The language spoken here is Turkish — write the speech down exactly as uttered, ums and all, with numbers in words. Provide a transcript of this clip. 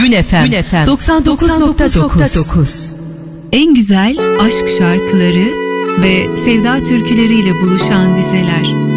Gün F M doksan dokuz nokta dokuz. En güzel aşk şarkıları ve sevda türküleriyle buluşan dizeler.